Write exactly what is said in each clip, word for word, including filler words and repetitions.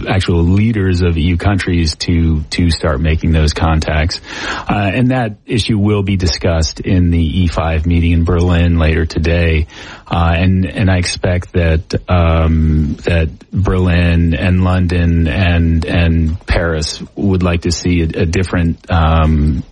actual leaders of E U countries to to start making those contacts. Uh, and that issue will be discussed in the E five meeting in Berlin later today. Uh, and, and I expect that, um, that Berlin and London and, and Paris would like to see a, a different, um,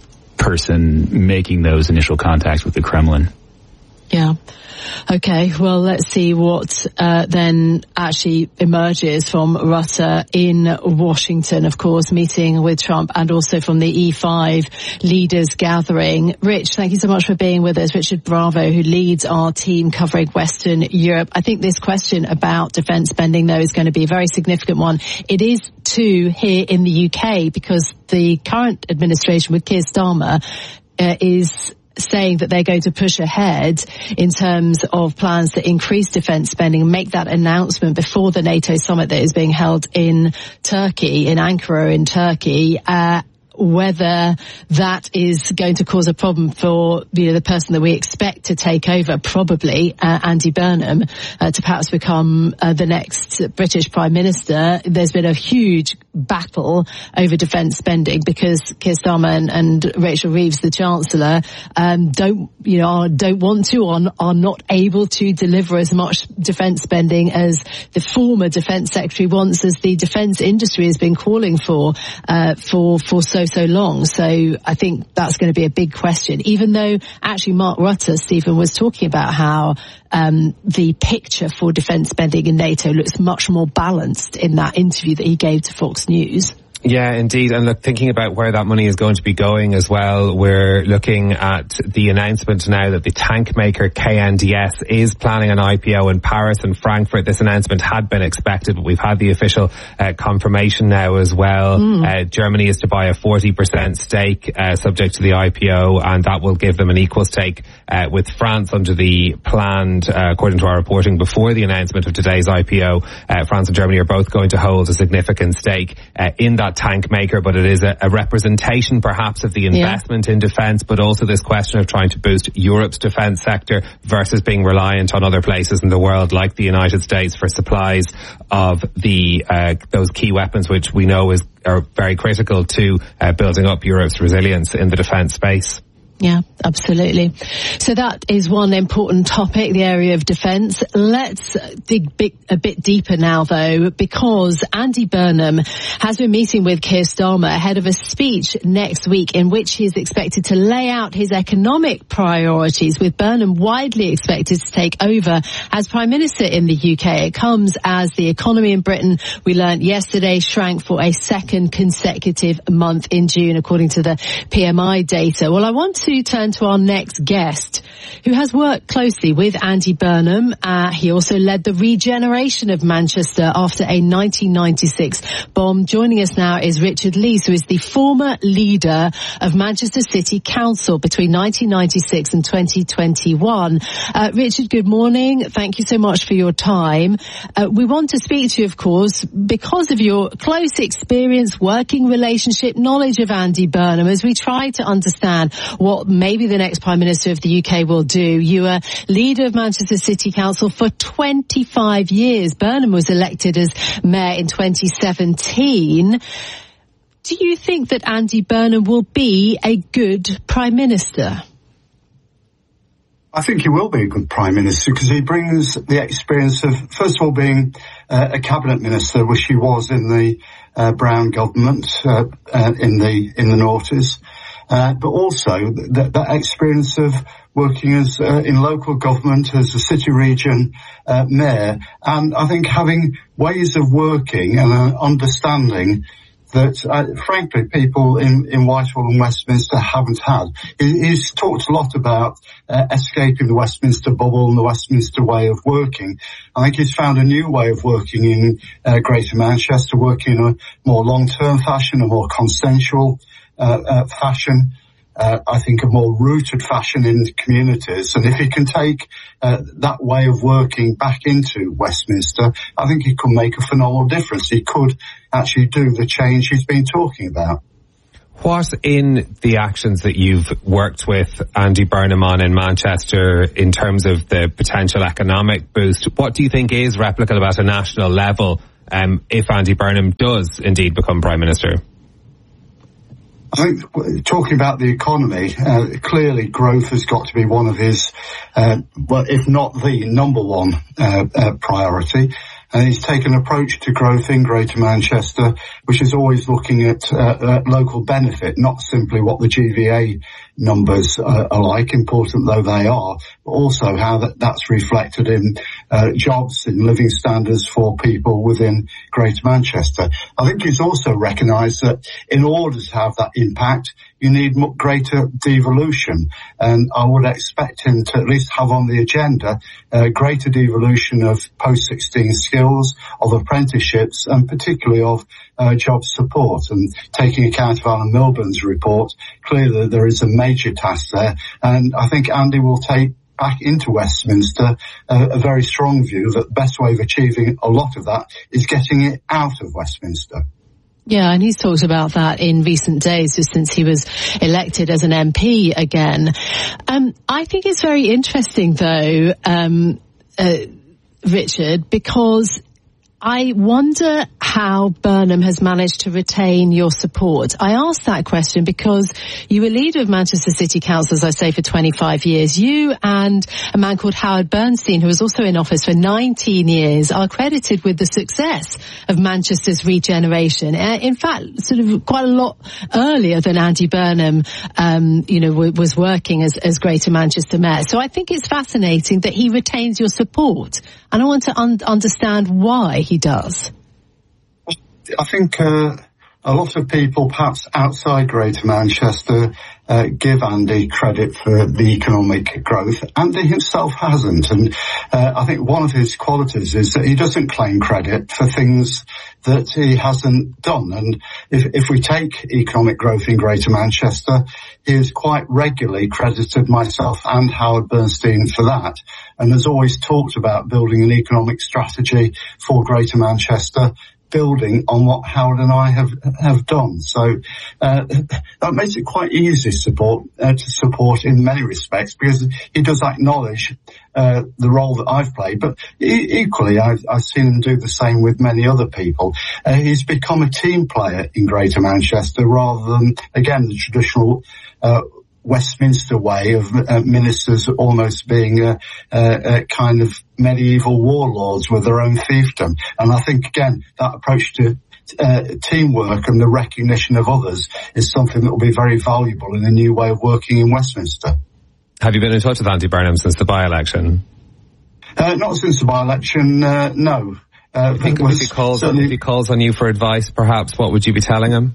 person making those initial contacts with the Kremlin. Yeah. Okay, well, let's see what uh, then actually emerges from Rutte in Washington, of course, meeting with Trump, and also from the E five leaders gathering. Rich, thank you so much for being with us. Richard Bravo, who leads our team covering Western Europe. I think this question about defence spending, though, is going to be a very significant one. It is, too, here in the U K, because the current administration with Keir Starmer uh, is saying that they're going to push ahead in terms of plans to increase defence spending and make that announcement before the NATO summit that is being held in Turkey, in Ankara in Turkey. Uh, whether that is going to cause a problem for, you know, the person that we expect to take over, probably uh, Andy Burnham, uh, to perhaps become uh, the next British Prime Minister. There's been a huge battle over defence spending because Keir Starmer and, and Rachel Reeves, the Chancellor, um, don't, you know, are, don't want to or are not able to deliver as much defence spending as the former Defence Secretary wants, as the defence industry has been calling for, uh, for, for so so long. So I think that's going to be a big question, even though actually Mark Rutte, Stephen, was talking about how um, the picture for defence spending in NATO looks much more balanced in that interview that he gave to Fox News. Yeah, indeed. And look, thinking about where that money is going to be going as well, we're looking at the announcement now that the tank maker K N D S is planning an I P O in Paris and Frankfurt. This announcement had been expected, but we've had the official uh, confirmation now as well. Mm. Uh, Germany is to buy a forty percent stake uh, subject to the I P O, and that will give them an equal stake uh, with France under the planned, uh, according to our reporting before the announcement of today's I P O. Uh, France and Germany are both going to hold a significant stake uh, in that tank maker, but it is a, a representation perhaps of the investment yeah. in defence, but also this question of trying to boost Europe's defence sector versus being reliant on other places in the world like the United States for supplies of the uh, those key weapons which we know is are very critical to uh, building up Europe's resilience in the defence space. Yeah, absolutely. So that is one important topic, the area of defence. Let's dig big, a bit deeper now, though, because Andy Burnham has been meeting with Keir Starmer ahead of a speech next week in which he is expected to lay out his economic priorities, with Burnham widely expected to take over as Prime Minister in the U K. It comes as the economy in Britain, we learnt yesterday, shrank for a second consecutive month in June, according to the P M I data. Well, I want to To turn to our next guest, who has worked closely with Andy Burnham. Uh, he also led the regeneration of Manchester after a nineteen ninety-six bomb. Joining us now is Richard Leese, who is the former leader of Manchester City Council between nineteen ninety-six and twenty twenty-one. Uh, Richard, good morning. Thank you so much for your time. Uh, we want to speak to you, of course, because of your close experience, working relationship, knowledge of Andy Burnham, as we try to understand what maybe the next Prime Minister of the U K will do. You were leader of Manchester City Council for twenty-five years. Burnham was elected as mayor in twenty seventeen. Do you think that Andy Burnham will be a good Prime Minister? I think he will be a good Prime Minister because he brings the experience of, first of all, being uh, a cabinet minister, which he was in the uh, Brown government uh, uh, in the in the noughties. Uh, but also that, that experience of working as uh, in local government as a city region uh, mayor, and I think having ways of working and an understanding that, uh, frankly, people in, in Whitehall and Westminster haven't had. He, he's talked a lot about uh, escaping the Westminster bubble and the Westminster way of working. I think he's found a new way of working in uh, Greater Manchester, working in a more long-term fashion, a more consensual Uh, uh, fashion, uh, I think a more rooted fashion in communities. And if he can take uh, that way of working back into Westminster, I think he could make a phenomenal difference. He could actually do the change he's been talking about. What in the actions that you've worked with Andy Burnham on in Manchester in terms of the potential economic boost, what do you think is replicable at a national level um, if Andy Burnham does indeed become Prime Minister? I think talking about the economy, uh, clearly growth has got to be one of his, uh, well, if not the number one uh, uh, priority. And he's taken an approach to growth in Greater Manchester, which is always looking at, uh, uh, local benefit, not simply what the G V A numbers uh, are like, important though they are, but also how that, that's reflected in uh, jobs, in living standards for people within Greater Manchester. I think he's also recognised that in order to have that impact, you need greater devolution, and I would expect him to at least have on the agenda uh, greater devolution of post sixteen skills, of apprenticeships, and particularly of uh, job support. And taking account of Alan Milburn's report, clearly there is a major task there, and I think Andy will take back into Westminster uh, a very strong view that the best way of achieving a lot of that is getting it out of Westminster. Yeah, and he's talked about that in recent days, just since he was elected as an M P again. Um, I think it's very interesting, though, um, uh, Richard, because I wonder how Burnham has managed to retain your support. I asked that question because you were leader of Manchester City Council, as I say, for twenty-five years. You and a man called Howard Bernstein, who was also in office for nineteen years, are credited with the success of Manchester's regeneration. Uh, in fact, sort of quite a lot earlier than Andy Burnham, um, you know, w- was working as, as Greater Manchester Mayor. So I think it's fascinating that he retains your support. And I want to un- understand why he does. I think uh, a lot of people, perhaps outside Greater Manchester, uh, give Andy credit for the economic growth. Andy himself hasn't, and uh, I think one of his qualities is that he doesn't claim credit for things that he hasn't done. And if, if we take economic growth in Greater Manchester, he has quite regularly credited myself and Howard Bernstein for that, and has always talked about building an economic strategy for Greater Manchester, building on what Howard and I have have done. So uh, that makes it quite easy support uh, to support in many respects, because he does acknowledge uh, the role that I've played. But e- equally, I've, I've seen him do the same with many other people. Uh, he's become a team player in Greater Manchester rather than, again, the traditional uh, Westminster way of uh, ministers almost being a, a, a kind of medieval warlords with their own fiefdom. And I think, again, that approach to uh, teamwork and the recognition of others is something that will be very valuable in a new way of working in Westminster. Have you been in touch with Andy Burnham since the by-election? Uh, not since the by-election, uh, no. Uh, I think if he, calls on, if he calls on you for advice, perhaps, what would you be telling him?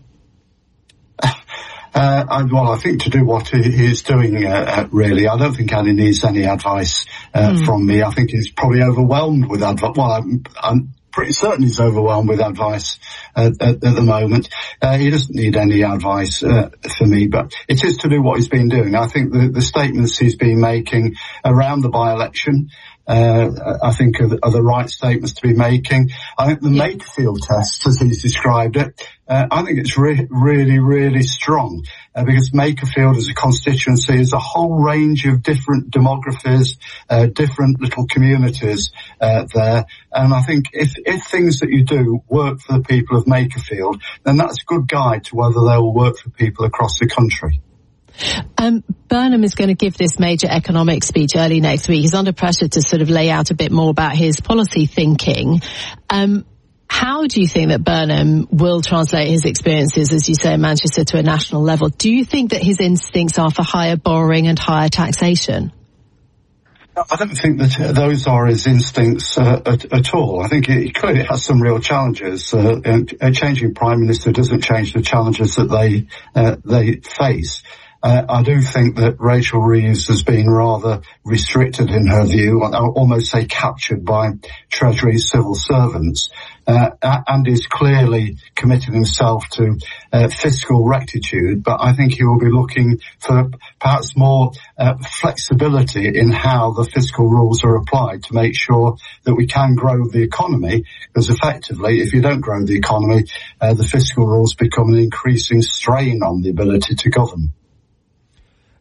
Uh, I, well, I think to do what he, he's doing, uh, uh, really, I don't think Andy needs any advice uh, mm. from me. I think he's probably overwhelmed with advice. Well, I'm, I'm pretty certain he's overwhelmed with advice uh, at, at the moment. Uh, he doesn't need any advice uh, from me, but it is to do what he's been doing. I think the, the statements he's been making around the by-election, Uh, I think are the, are the right statements to be making. I think the yeah. Makerfield test, as he's described it, uh, I think it's re- really, really strong, uh, because Makerfield as a constituency is a whole range of different demographies, uh, different little communities, uh, there. And I think if, if things that you do work for the people of Makerfield, then that's a good guide to whether they will work for people across the country. Um, Burnham is going to give this major economic speech early next week. He's under pressure to sort of lay out a bit more about his policy thinking. Um, how do you think that Burnham will translate his experiences, as you say, in Manchester to a national level? Do you think that his instincts are for higher borrowing and higher taxation? I don't think that those are his instincts uh, at, at all. I think he clearly has some real challenges. Uh, and a changing Prime Minister doesn't change the challenges that they uh, they face. Uh, I do think that Rachel Reeves has been rather restricted in her view, I'll almost say captured by Treasury civil servants. Uh, Andy's clearly committed himself to uh, fiscal rectitude, but I think he will be looking for perhaps more uh, flexibility in how the fiscal rules are applied to make sure that we can grow the economy, because effectively, if you don't grow the economy, uh, the fiscal rules become an increasing strain on the ability to govern.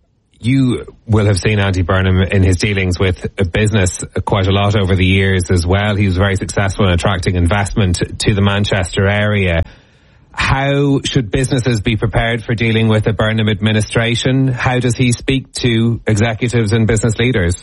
you will have seen Andy Burnham in his dealings with business quite a lot over the years as well. He was very successful in attracting investment to the Manchester area. How should businesses be prepared for dealing with a Burnham administration? How does he speak to executives and business leaders?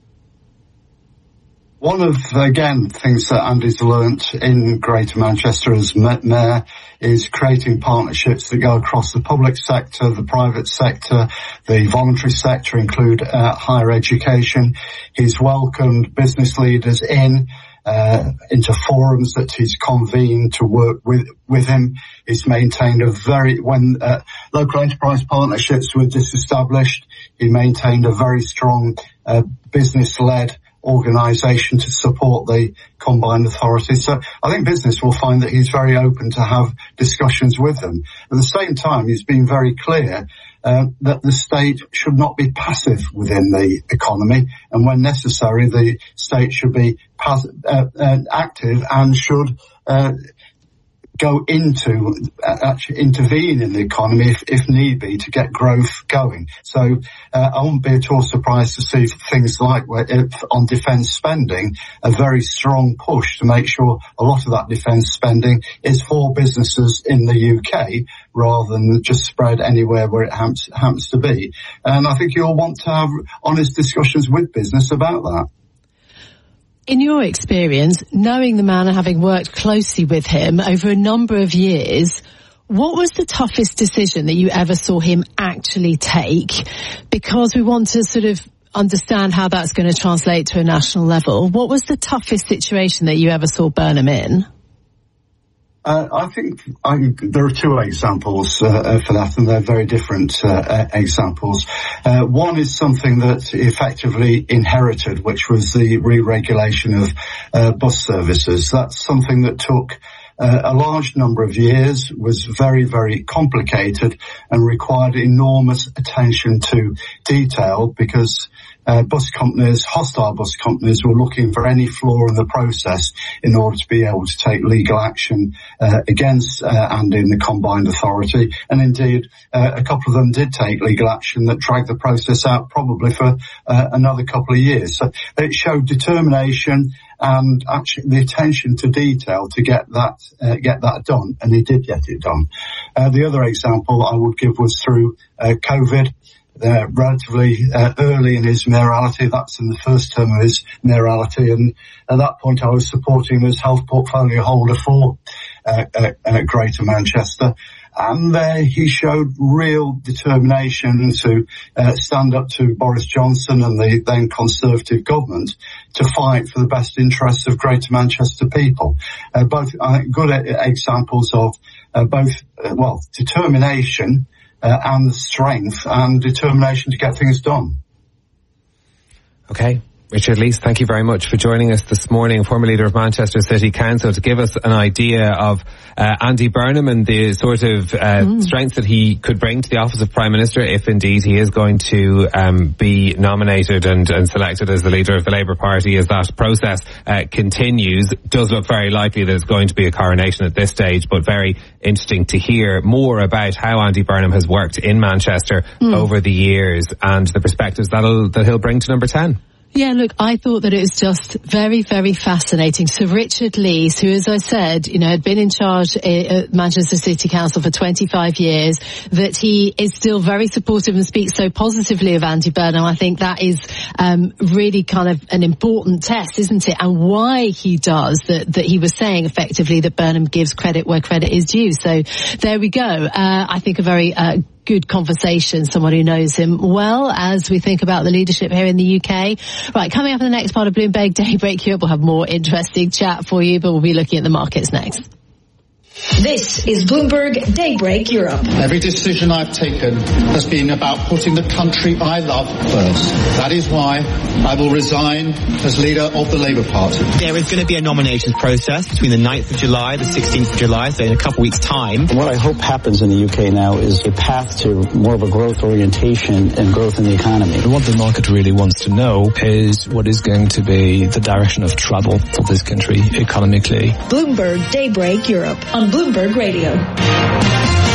One of, again, things that Andy's learnt in Greater Manchester as mayor is creating partnerships that go across the public sector, the private sector, the voluntary sector, include uh, higher education. He's welcomed business leaders in, uh, into forums that he's convened to work with, with him. He's maintained a very, when uh, local enterprise partnerships were disestablished, he maintained a very strong uh, business-led organisation to support the combined authority. So I think business will find that he's very open to have discussions with them. At the same time, he's been very clear uh, that the state should not be passive within the economy, and when necessary, the state should be pass- uh, uh, active and should uh, go into, uh, actually intervene in the economy if, if need be to get growth going. So uh, I wouldn't be at all surprised to see things like where if, on defence spending, a very strong push to make sure a lot of that defence spending is for businesses in the U K rather than just spread anywhere where it happens, happens to be. And I think you'll want to have honest discussions with business about that. In your experience, knowing the man and having worked closely with him over a number of years, what was the toughest decision that you ever saw him actually take? Because we want to sort of understand how that's going to translate to a national level. What was the toughest situation that you ever saw Burnham in? Uh, I think I, there are two examples uh, for that, and they're very different uh, examples. Uh, one is something that he effectively inherited, which was the re-regulation of uh, bus services. That's something that took uh, a large number of years, was very, very complicated, and required enormous attention to detail because Uh, bus companies, hostile bus companies, were looking for any flaw in the process in order to be able to take legal action uh, against uh, Andy and the combined authority. And indeed, uh, a couple of them did take legal action that dragged the process out probably for uh, another couple of years. So it showed determination and actually the attention to detail to get that uh, get that done, and he did get it done. Uh, the other example I would give was through uh, COVID. Uh, relatively uh, early in his mayoralty, that's in the first term of his mayoralty, and at that point I was supporting him as health portfolio holder for uh, uh, uh, Greater Manchester, and uh, he showed real determination to uh, stand up to Boris Johnson and the then Conservative government to fight for the best interests of Greater Manchester people. Uh, both uh, good examples of uh, both, uh, well, determination Uh, and strength and determination to get things done. Okay. Richard Leese, thank you very much for joining us this morning, former leader of Manchester City Council, to give us an idea of uh, Andy Burnham and the sort of uh, mm. strengths that he could bring to the office of Prime Minister if indeed he is going to um, be nominated and, and selected as the leader of the Labour Party as that process uh, continues. It does look very likely that it's going to be a coronation at this stage, but very interesting to hear more about how Andy Burnham has worked in Manchester mm. over the years and the perspectives that'll, that he'll bring to number ten. Yeah, look, I thought that it was just very, very fascinating. So Richard Leese, who, as I said, you know, had been in charge at Manchester City Council for twenty-five years, that he is still very supportive and speaks so positively of Andy Burnham. I think that is um, really kind of an important test, isn't it? And why he does that, that he was saying effectively that Burnham gives credit where credit is due. So there we go. Uh, I think a very uh, good conversation, someone who knows him well as we think about the leadership here in the U K. Right, coming up in the next part of Bloomberg Daybreak Europe, we'll have more interesting chat for you, but we'll be looking at the markets next. This is Bloomberg Daybreak Europe. Every decision I've taken has been about putting the country I love first. That is why I will resign as leader of the Labour Party. There is going to be a nominations process between the ninth of July, the sixteenth of July, so in a couple of weeks' time. What I hope happens in the U K now is a path to more of a growth orientation and growth in the economy. What the market really wants to know is what is going to be the direction of travel for this country economically. Bloomberg Daybreak Europe on Bloomberg Radio.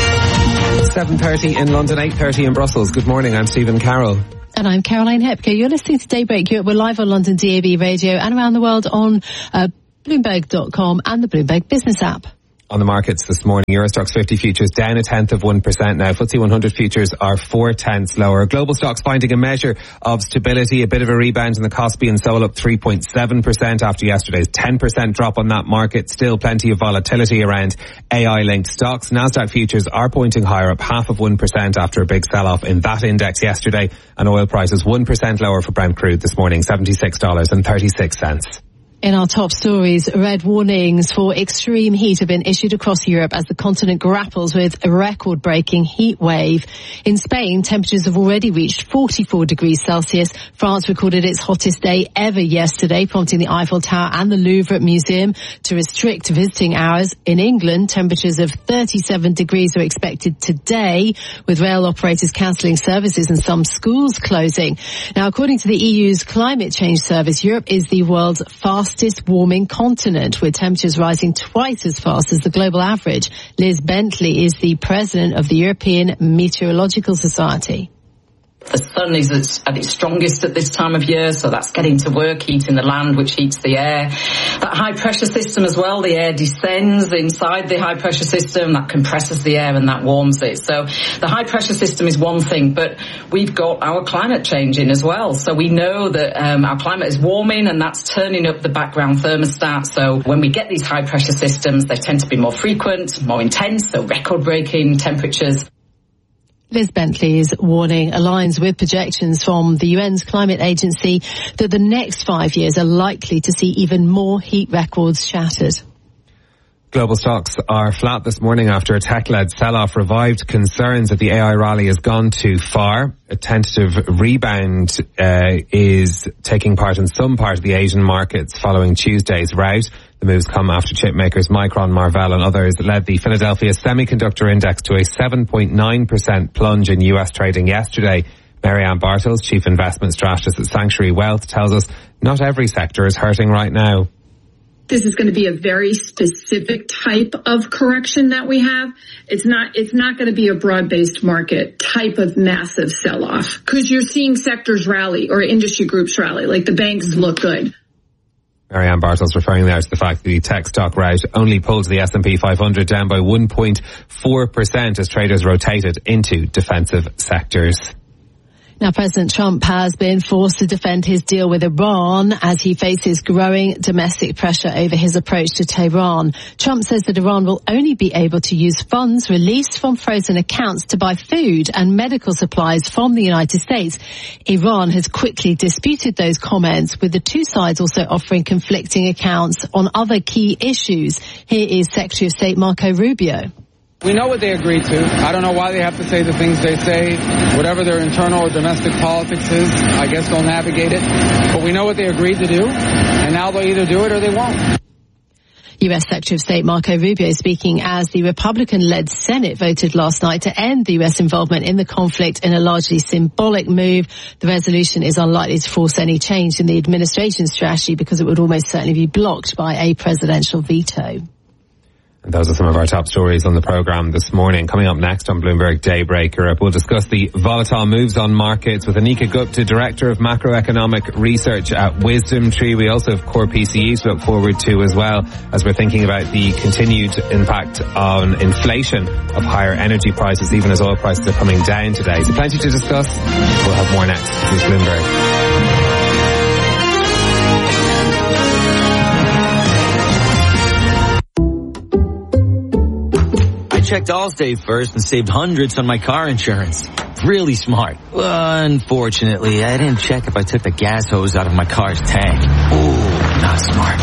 seven thirty in London, eight thirty in Brussels. Good morning, I'm Stephen Carroll. And I'm Caroline Hepker. You're listening to Daybreak Europe. We're live on London D A B radio and around the world on uh, Bloomberg dot com and the Bloomberg Business app. On the markets this morning, Euro Stoxx fifty futures down a tenth of one percent now. F T S E one hundred futures are four tenths lower. Global stocks finding a measure of stability, a bit of a rebound in the Kospi and Seoul up three point seven percent after yesterday's ten percent drop on that market. Still plenty of volatility around A I-linked stocks. Nasdaq futures are pointing higher, up half of one percent after a big sell-off in that index yesterday. And oil prices one percent lower for Brent crude this morning, seventy-six dollars and thirty-six cents. In our top stories, red warnings for extreme heat have been issued across Europe as the continent grapples with a record-breaking heat wave. In Spain, temperatures have already reached forty-four degrees Celsius. France recorded its hottest day ever yesterday, prompting the Eiffel Tower and the Louvre Museum to restrict visiting hours. In England, temperatures of thirty-seven degrees are expected today, with rail operators cancelling services and some schools closing. Now, according to the E U's Climate Change Service, Europe is the world's fastest warming continent, with temperatures rising twice as fast as the global average. Liz Bentley is the president of the European Meteorological Society. The sun is at its strongest at this time of year, so that's getting to work, heating the land, which heats the air. That high pressure system as well, the air descends inside the high pressure system, that compresses the air and that warms it. So the high pressure system is one thing, but we've got our climate changing as well. So we know that um, our climate is warming, and that's turning up the background thermostat. So when we get these high pressure systems, they tend to be more frequent, more intense, so record breaking temperatures. Liz Bentley's warning aligns with projections from the U N's climate agency that the next five years are likely to see even more heat records shattered. Global stocks are flat this morning after a tech-led sell-off revived concerns that the A I rally has gone too far. A tentative rebound uh, is taking part in some part of the Asian markets following Tuesday's rout. The moves come after chip makers Micron, Marvell and others led the Philadelphia Semiconductor Index to a seven point nine percent plunge in U S trading yesterday. Marianne Bartels, Chief Investment Strategist at Sanctuary Wealth, tells us not every sector is hurting right now. This is going to be a very specific type of correction that we have. It's not, it's not going to be a broad-based market type of massive sell-off, because you're seeing sectors rally or industry groups rally, like the banks look good. Marianne Bartels referring there to the fact that the tech stock rout only pulled the S and P five hundred down by one point four percent as traders rotated into defensive sectors. Now, President Trump has been forced to defend his deal with Iran as he faces growing domestic pressure over his approach to Tehran. Trump says that Iran will only be able to use funds released from frozen accounts to buy food and medical supplies from the United States. Iran has quickly disputed those comments, with the two sides also offering conflicting accounts on other key issues. Here is Secretary of State Marco Rubio. We know what they agreed to. I don't know why they have to say the things they say. Whatever their internal or domestic politics is, I guess they'll navigate it. But we know what they agreed to do, and now they'll either do it or they won't. U S Secretary of State Marco Rubio speaking as the Republican-led Senate voted last night to end the U S involvement in the conflict in a largely symbolic move. The resolution is unlikely to force any change in the administration's strategy because it would almost certainly be blocked by a presidential veto. And those are some of our top stories on the programme this morning. Coming up next on Bloomberg Daybreak Europe, we'll discuss the volatile moves on markets with Anika Gupta, Director of Macroeconomic Research at Wisdom Tree. We also have core P C E to look forward to as well, as we're thinking about the continued impact on inflation of higher energy prices, even as oil prices are coming down today. So plenty to discuss. We'll have more next. This is Bloomberg. Checked Allstate first and saved hundreds on my car insurance. Really smart. Unfortunately, I didn't check if I took the gas hose out of my car's tank. Ooh, not smart.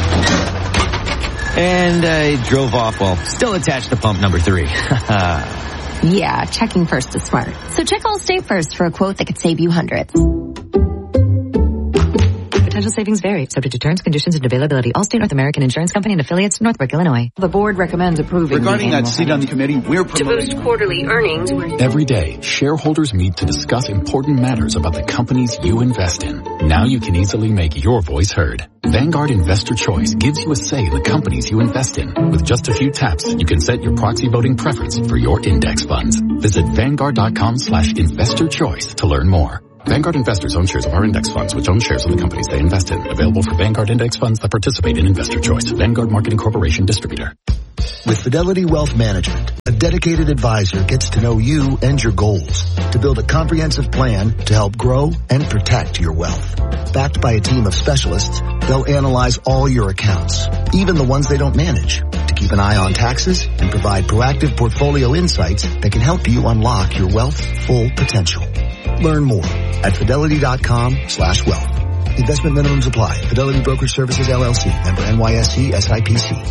And I drove off while still attached to pump number three. Yeah, checking first is smart. So check Allstate first for a quote that could save you hundreds. Potential savings vary, subject to terms, conditions, and availability. Allstate North American Insurance Company and affiliates, Northbrook, Illinois. The board recommends approving. Regarding that seat on the committee, we're promoting. To boost quarterly earnings. Every day, shareholders meet to discuss important matters about the companies you invest in. Now you can easily make your voice heard. Vanguard Investor Choice gives you a say in the companies you invest in. With just a few taps, you can set your proxy voting preference for your index funds. Visit Vanguard.com slash investor choice to learn more. Vanguard investors own shares of our index funds, which own shares of the companies they invest in. Available for Vanguard index funds that participate in Investor Choice. Vanguard Marketing Corporation Distributor. With Fidelity Wealth Management, a dedicated advisor gets to know you and your goals to build a comprehensive plan to help grow and protect your wealth. Backed by a team of specialists, they'll analyze all your accounts, even the ones they don't manage, to keep an eye on taxes and provide proactive portfolio insights that can help you unlock your wealth's full potential. Learn more at fidelity.com slash wealth. Investment minimums apply. Fidelity Brokerage Services, L L C. Member N Y S E, S I P C.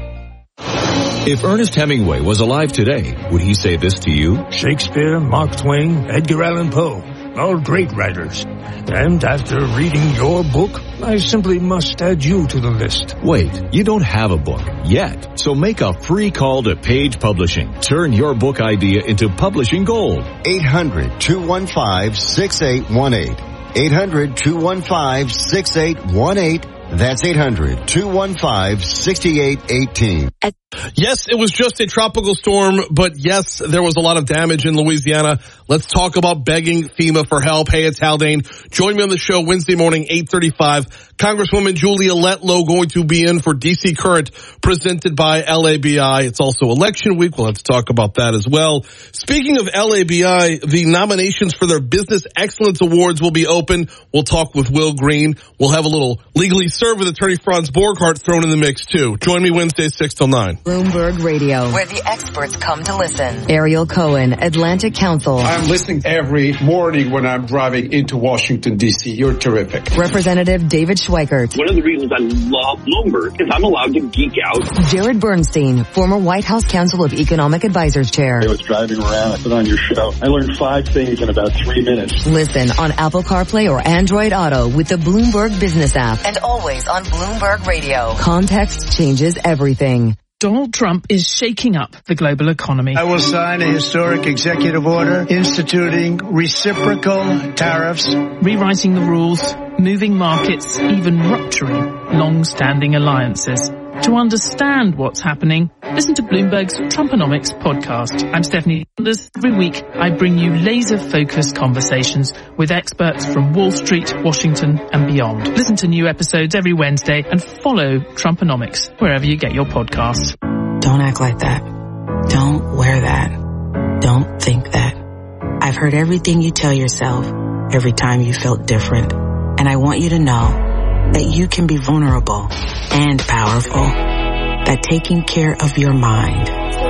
If Ernest Hemingway was alive today, would he say this to you? Shakespeare, Mark Twain, Edgar Allan Poe, all great writers. And after reading your book, I simply must add you to the list. Wait, you don't have a book yet. So make a free call to Page Publishing. Turn your book idea into publishing gold. eight hundred, two one five, six eight one eight. eight hundred, two one five, six eight one eight. That's eight hundred, two one five, six eight one eight. Yes, it was just a tropical storm, but yes, there was a lot of damage in Louisiana. Let's talk about begging FEMA for help. Hey, it's Haldane. Join me on the show Wednesday morning, eight thirty-five. Congresswoman Julia Letlow going to be in for D C Current, presented by L A B I. It's also election week. We'll have to talk about that as well. Speaking of L A B I, the nominations for their Business Excellence Awards will be open. We'll talk with Will Green. We'll have a little legally served with attorney Franz Borghardt thrown in the mix too. Join me Wednesday, six till nine. Bloomberg Radio, where the experts come to listen. Ariel Cohen, Atlantic Council. I'm listening every morning when I'm driving into Washington, D C. You're terrific. Representative David Schweikert. One of the reasons I love Bloomberg is I'm allowed to geek out. Jared Bernstein, former White House Council of Economic Advisors Chair. I was driving around, I put on your show. I learned five things in about three minutes. Listen on Apple CarPlay or Android Auto with the Bloomberg Business app. And always on Bloomberg Radio. Context changes everything. Donald Trump is shaking up the global economy. I will sign a historic executive order instituting reciprocal tariffs, rewriting the rules, moving markets, even rupturing long-standing alliances. To understand what's happening, listen to Bloomberg's Trumponomics podcast. I'm Stephanie Sanders. Every week, I bring you laser-focused conversations with experts from Wall Street, Washington, and beyond. Listen to new episodes every Wednesday and follow Trumponomics wherever you get your podcasts. Don't act like that. Don't wear that. Don't think that. I've heard everything you tell yourself every time you felt different. And I want you to know that you can be vulnerable and powerful, that taking care of your mind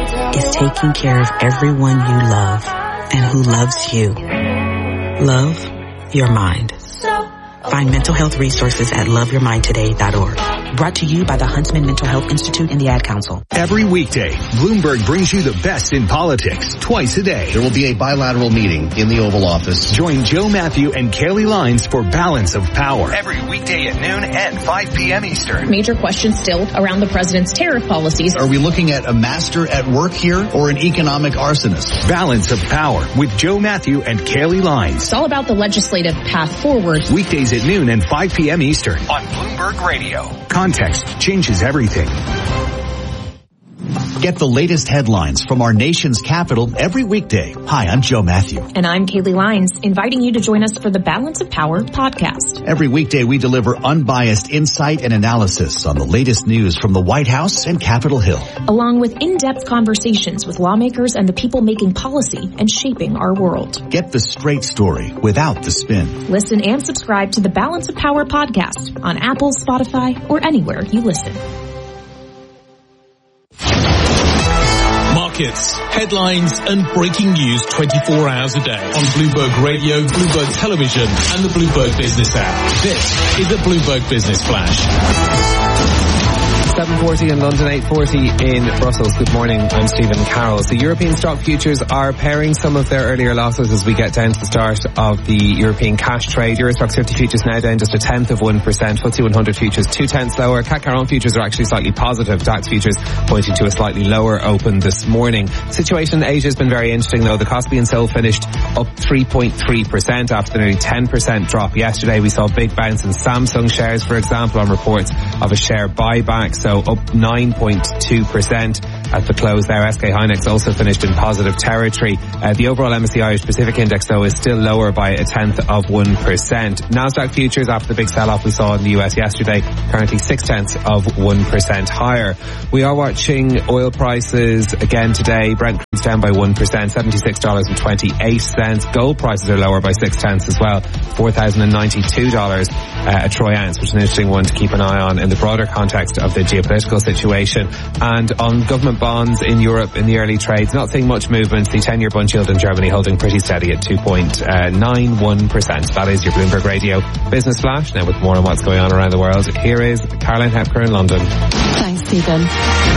is taking care of everyone you love and who loves you. Love your mind. Find mental health resources at love your mind today dot org. Brought to you by the Huntsman Mental Health Institute and the Ad Council. Every weekday, Bloomberg brings you the best in politics twice a day. There will be a bilateral meeting in the Oval Office. Join Joe Matthew and Kelly Lines for Balance of Power. Every weekday at noon and five p.m. Eastern. Major questions still around the president's tariff policies. Are we looking at a master at work here or an economic arsonist? Balance of Power with Joe Matthew and Kelly Lines. It's all about the legislative path forward. Weekdays at noon and five p.m. Eastern. On Bloomberg Radio. Context changes everything. Get the latest headlines from our nation's capital every weekday. Hi, I'm Joe Matthew. And I'm Kaylee Lines, inviting you to join us for the Balance of Power podcast. Every weekday we deliver unbiased insight and analysis on the latest news from the White House and Capitol Hill. Along with in-depth conversations with lawmakers and the people making policy and shaping our world. Get the straight story without the spin. Listen and subscribe to the Balance of Power podcast on Apple, Spotify, or anywhere you listen. Markets, headlines, and breaking news twenty-four hours a day on Bloomberg Radio, Bloomberg Television, and the Bloomberg Business app. This is the Bloomberg Business Flash. seven forty in London, eight forty in Brussels. Good morning, I'm Stephen Carroll. So European stock futures are paring some of their earlier losses as we get down to the start of the European cash trade. Euro Stoxx fifty futures now down just a tenth of one percent. F T S E one hundred futures two tenths lower. C A C Caron futures are actually slightly positive. DAX futures pointing to a slightly lower open this morning. Situation in Asia has been very interesting though. The Kospi and Seoul finished up three point three percent after the nearly ten percent drop yesterday. We saw a big bounce in Samsung shares, for example, on reports of a share buyback, so up nine point two percent at the close there. S K Hynix also finished in positive territory. Uh, the overall M S C I Irish Pacific Index though is still lower by a tenth of one percent. Nasdaq futures after the big sell-off we saw in the U S yesterday currently six tenths of one percent higher. We are watching oil prices again today. Brent crude's down by one percent, seventy-six dollars and twenty-eight cents. Gold prices are lower by six tenths as well, four thousand ninety-two dollars uh, a troy ounce, which is an interesting one to keep an eye on in the broader context of the geopolitical situation. And on government bonds in Europe in the early trades, not seeing much movement. The ten-year bund yield in Germany holding pretty steady at two point nine one percent. That is your Bloomberg Radio Business Flash. Now with more on what's going on around the world, here is Caroline Hepker in London. Thanks, Stephen.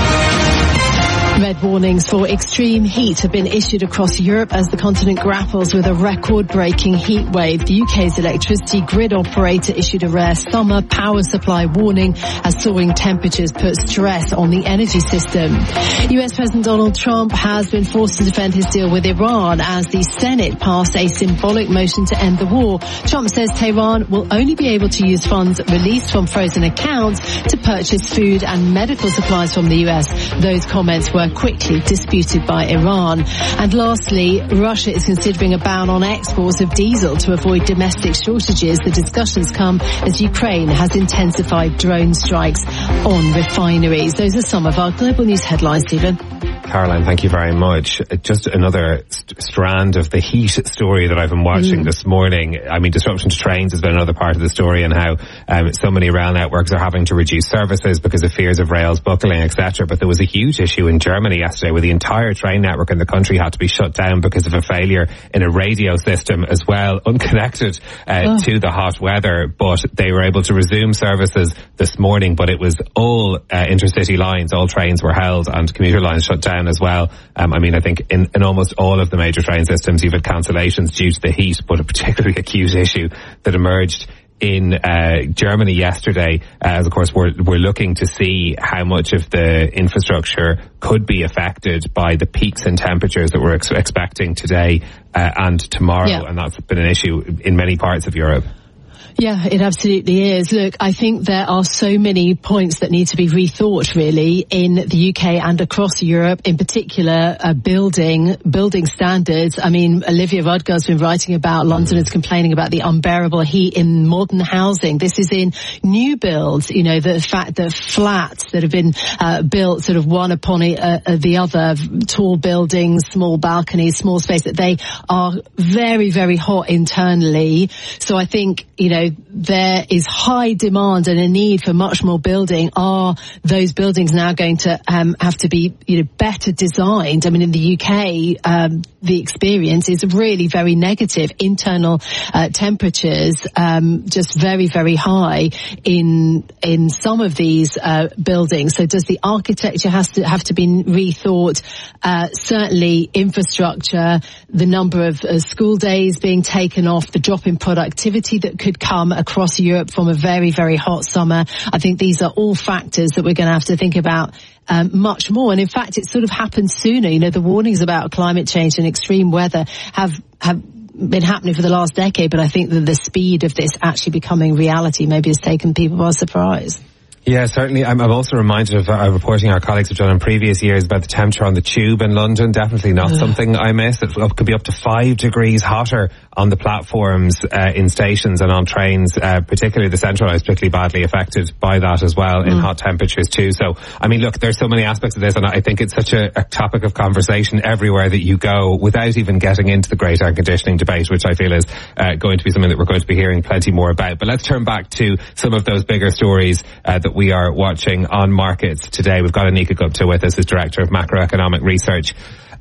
Red warnings for extreme heat have been issued across Europe as the continent grapples with a record-breaking heat wave. The U K's electricity grid operator issued a rare summer power supply warning as soaring temperatures put stress on the energy system. U S President Donald Trump has been forced to defend his deal with Iran as the Senate passed a symbolic motion to end the war. Trump says Tehran will only be able to use funds released from frozen accounts to purchase food and medical supplies from the U S. Those comments were quickly disputed by Iran. And lastly, Russia is considering a ban on exports of diesel to avoid domestic shortages. The discussions come as Ukraine has intensified drone strikes on refineries. Those are some of our global news headlines, Stephen. Caroline, thank you very much. Just another st- strand of the heat story that I've been watching mm. this morning. I mean, disruption to trains has been another part of the story, and how um, so many rail networks are having to reduce services because of fears of rails buckling, et cetera. But there was a huge issue in Germany yesterday where the entire train network in the country had to be shut down because of a failure in a radio system as well, unconnected uh, oh. to the hot weather. But they were able to resume services this morning, but it was all uh, intercity lines, all trains were held, and commuter lines shut down as well. Um, I mean, I think in, in almost all of the major train systems you've had cancellations due to the heat, but a particularly acute issue that emerged in uh, Germany yesterday, uh, as of course we're, we're looking to see how much of the infrastructure could be affected by the peaks in temperatures that we're ex- expecting today uh, and tomorrow, yeah. and that's been an issue in many parts of Europe. Yeah, it absolutely is. Look, I think there are so many points that need to be rethought, really, in the U K and across Europe, in particular, uh, building, building standards. I mean, Olivia Rudgar's been writing about Londoners complaining about the unbearable heat in modern housing. This is in new builds, you know, the fact that flats that have been uh, built sort of one upon a, uh, the other, tall buildings, small balconies, small space, that they are very, very hot internally. So I think, you know, there is high demand and a need for much more building. Are those buildings now going to um, have to be, you know, better designed? I mean, in the U K, um, the experience is really very negative. Internal uh, temperatures um, just very, very high in in some of these uh, buildings. So does the architecture has to have to be rethought? Uh, certainly infrastructure, the number of uh, school days being taken off, the drop in productivity that could come across Europe from a very, very hot summer. I think these are all factors that we're going to have to think about um, much more. And in fact, it sort of happened sooner. You know, the warnings about climate change and extreme weather have, have been happening for the last decade, but I think that the speed of this actually becoming reality maybe has taken people by surprise. Yeah, certainly. I'm, I'm also reminded of uh, reporting our colleagues have done in previous years about the temperature on the tube in London. Definitely not Ugh. something I miss. It could be up to five degrees hotter on the platforms uh, in stations and on trains, uh, particularly the Central is particularly badly affected by that as well mm. in hot temperatures too. So, I mean, look, there's so many aspects of this, and I think it's such a, a topic of conversation everywhere that you go without even getting into the great air conditioning debate, which I feel is uh, going to be something that we're going to be hearing plenty more about. But let's turn back to some of those bigger stories uh, that we are watching on markets today. We've got Anika Gupta with us as Director of Macroeconomic Research.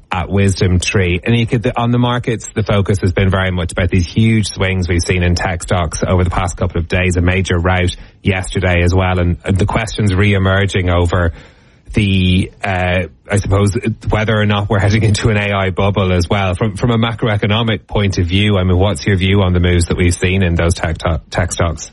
at Wisdom Tree. And you could, on the markets, the focus has been very much about these huge swings we've seen in tech stocks over the past couple of days, a major rout yesterday as well. And, and the questions re-emerging over the, uh, I suppose, whether or not we're heading into an A I bubble as well. From from a macroeconomic point of view, I mean, what's your view on the moves that we've seen in those tech, to- tech stocks?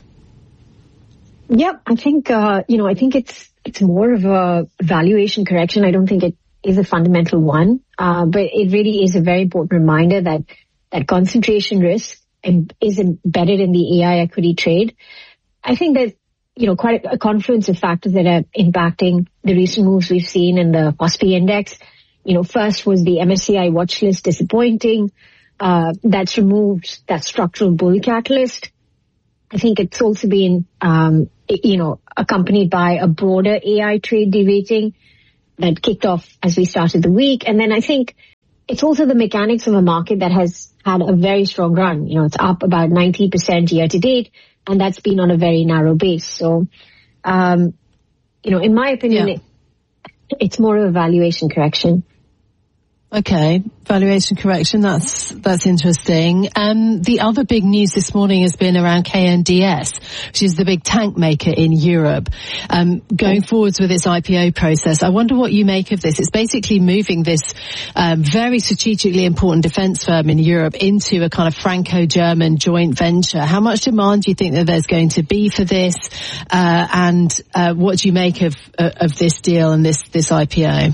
Yeah, I think, uh, you know, I think it's, it's more of a valuation correction. I don't think it is a fundamental one, uh, but it really is a very important reminder that, that concentration risk is embedded in the A I equity trade. I think that, you know, quite a, a confluence of factors that are impacting the recent moves we've seen in the K O S P I index. You know, first was the M S C I watch list disappointing. Uh, that's removed that structural bull catalyst. I think it's also been, um, you know, accompanied by a broader A I trade derating that kicked off as we started the week. And then I think it's also the mechanics of a market that has had a very strong run. You know, it's up about ninety percent year to date, and that's been on a very narrow base. So, um, you know, in my opinion, yeah. it, it's more of a valuation correction. Okay, valuation correction, that's that's interesting. Um, the other big news this morning has been around K N D S, which is the big tank maker in Europe, um, going forwards with its I P O process. I wonder what you make of this. It's basically moving this um, very strategically important defence firm in Europe into a kind of Franco-German joint venture. How much demand do you think that there's going to be for this? Uh, and uh, what do you make of uh, of this deal and this this I P O?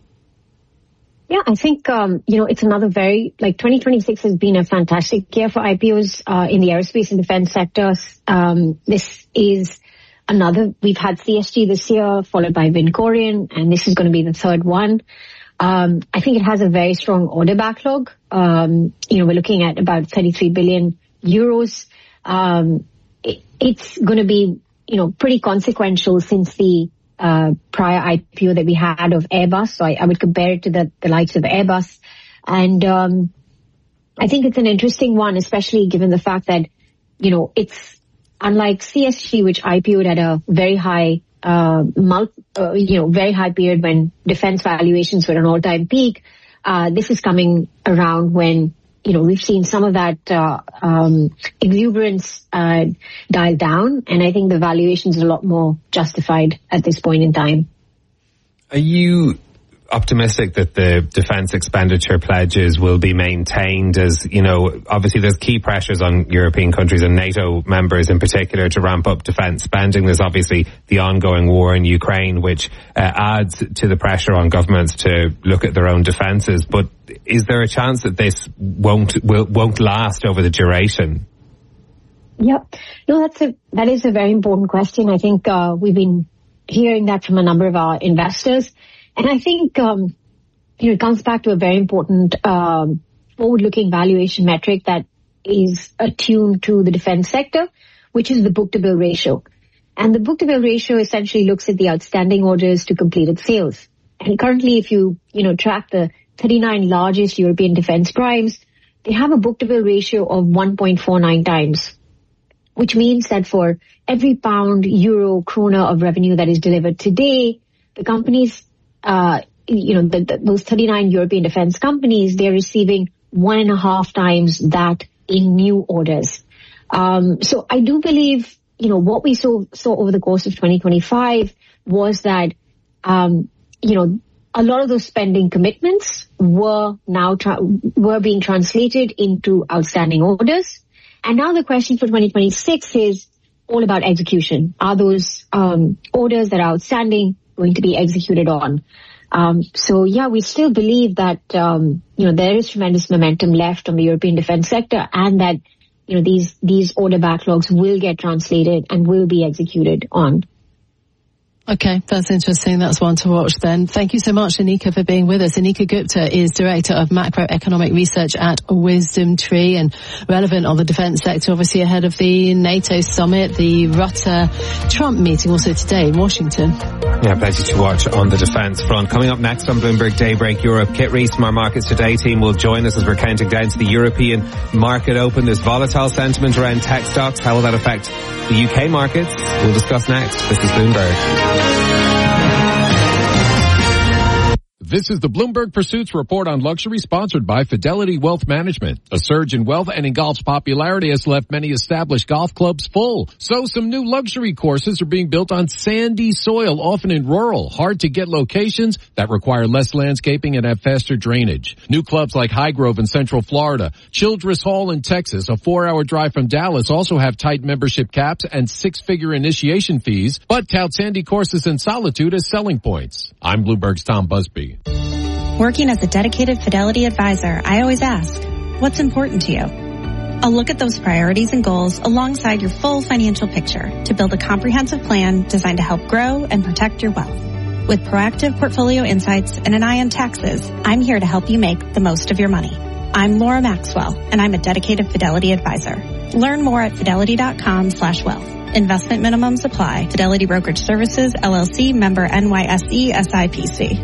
Yeah, I think, um, you know, it's another very, like twenty twenty-six has been a fantastic year for I P Os uh, in the aerospace and defense sectors. Um, this is another, we've had C S G this year, followed by Vincorion, and this is going to be the third one. Um, I think it has a very strong order backlog. Um, you know, we're looking at about thirty-three billion euros. Um, it, it's going to be, you know, pretty consequential since the Uh, prior I P O that we had of Airbus. So I, I would compare it to the, the likes of Airbus. And um, I think it's an interesting one, especially given the fact that, you know, it's unlike C S G, which I P O'd at a very high, uh, multi, uh, you know, very high period when defense valuations were at an all-time peak. Uh, this is coming around when, you know, we've seen some of that uh, um, exuberance uh, dial down, and I think the valuation is a lot more justified at this point in time. Are you optimistic that the defence expenditure pledges will be maintained? As, you know, obviously there's key pressures on European countries and NATO members in particular to ramp up defence spending. There's obviously the ongoing war in Ukraine, which uh, adds to the pressure on governments to look at their own defences. But is there a chance that this won't will, won't last over the duration? Yep. No, that's a, that is a very important question. I think uh, we've been hearing that from a number of our investors. And I think, um, you know, it comes back to a very important um, forward-looking valuation metric that is attuned to the defense sector, which is the book-to-bill ratio. And the book-to-bill ratio essentially looks at the outstanding orders to completed sales. And currently, if you, you know, track the thirty-nine largest European defense primes, they have a book-to-bill ratio of one point four nine times, which means that for every pound, euro, krona of revenue that is delivered today, the companies, uh, you know, the, the, those thirty-nine European defense companies, they're receiving one and a half times that in new orders. Um, so I do believe, you know, what we saw, saw over the course of twenty twenty-five was that, um, you know, a lot of those spending commitments were now, tra- were being translated into outstanding orders. And now the question for twenty twenty-six is all about execution. Are those um, orders that are outstanding going to be executed on? Um, so, yeah, we still believe that, um, you know, there is tremendous momentum left on the European defense sector, and that, you know, these, these order backlogs will get translated and will be executed on. Okay, that's interesting. That's one to watch then. Thank you so much, Anika, for being with us. Anika Gupta is Director of Macroeconomic Research at Wisdom Tree, and relevant on the defence sector, obviously ahead of the NATO summit, the Rutte-Trump meeting also today in Washington. Yeah, plenty to watch on the defence front. Coming up next on Bloomberg Daybreak Europe, Kit Rees from our Markets Today team will join us as we're counting down to the European market open. There's volatile sentiment around tech stocks. How will that affect the U K markets? We'll discuss next. This is Bloomberg. This is the Bloomberg Pursuits Report on Luxury, sponsored by Fidelity Wealth Management. A surge in wealth and in golf's popularity has left many established golf clubs full. So some new luxury courses are being built on sandy soil, often in rural, hard-to-get locations that require less landscaping and have faster drainage. New clubs like Highgrove in Central Florida, Childress Hall in Texas, a four-hour drive from Dallas, also have tight membership caps and six-figure initiation fees, but tout sandy courses in solitude as selling points. I'm Bloomberg's Tom Busby. Working as a dedicated Fidelity advisor, I always ask, what's important to you? I'll look at those priorities and goals alongside your full financial picture to build a comprehensive plan designed to help grow and protect your wealth. With proactive portfolio insights and an eye on taxes, I'm here to help you make the most of your money. I'm Laura Maxwell, and I'm a dedicated Fidelity advisor. Learn more at fidelity.com slash wealth. Investment minimums apply. Fidelity Brokerage Services, L L C, member N Y S E, S I P C.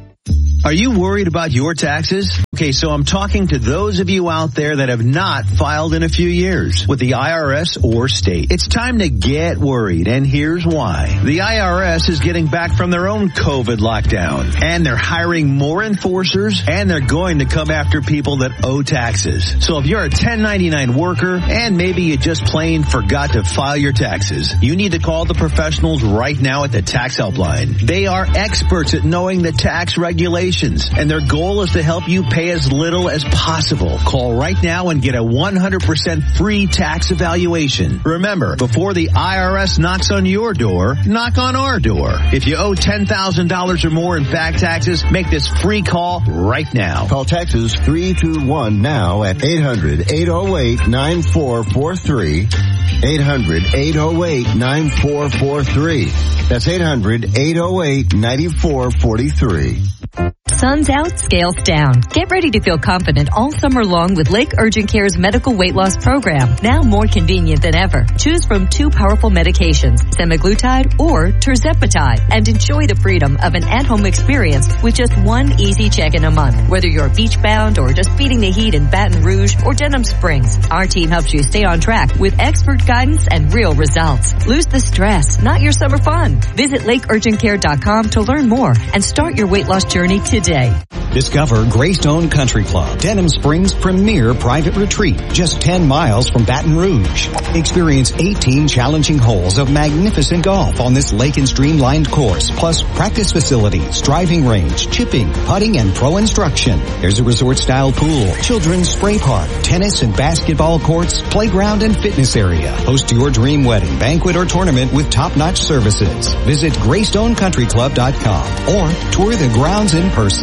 Are you worried about your taxes? Okay, so I'm talking to those of you out there that have not filed in a few years with the I R S or state. It's time to get worried, and here's why. The I R S is getting back from their own COVID lockdown, and they're hiring more enforcers, and they're going to come after people that owe taxes. So if you're a ten ninety-nine worker, and maybe you just plain forgot to file your taxes, you need to call the professionals right now at the Tax Helpline. They are experts at knowing the tax regulations, and their goal is to help you pay as little as possible. Call right now and get a one hundred percent free tax evaluation. Remember, before the I R S knocks on your door, knock on our door. If you owe ten thousand dollars or more in back taxes, make this free call right now. Call Texas three two one now at eight hundred, eight oh eight, nine four four three. eight hundred, eight oh eight, nine four four three. That's eight hundred, eight oh eight, nine four four three. Sun's out, scales down. Get ready to feel confident all summer long with Lake Urgent Care's medical weight loss program. Now more convenient than ever. Choose from two powerful medications, semaglutide or tirzepatide, and enjoy the freedom of an at-home experience with just one easy check-in a month. Whether you're beach-bound or just beating the heat in Baton Rouge or Denham Springs, our team helps you stay on track with expert guidance and real results. Lose the stress, not your summer fun. Visit lake urgent care dot com to learn more and start your weight loss journey today. Discover Greystone Country Club, Denham Springs' premier private retreat, just ten miles from Baton Rouge. Experience eighteen challenging holes of magnificent golf on this lake and stream-lined course, plus practice facilities, driving range, chipping, putting, and pro instruction. There's a resort-style pool, children's spray park, tennis and basketball courts, playground and fitness area. Host your dream wedding, banquet, or tournament with top-notch services. Visit greystone country club dot com or tour the grounds in person.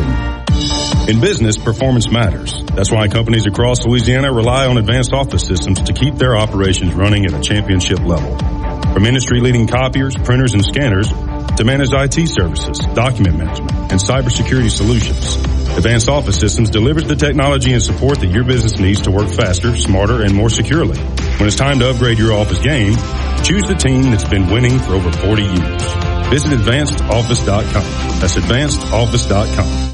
In business, performance matters. That's why companies across Louisiana rely on Advanced Office Systems to keep their operations running at a championship level. From industry-leading copiers, printers, and scanners to managed I T services, document management, and cybersecurity solutions, Advanced Office Systems delivers the technology and support that your business needs to work faster, smarter, and more securely. When it's time to upgrade your office game, choose the team that's been winning for over forty years. Visit advanced office dot com. That's advanced office dot com.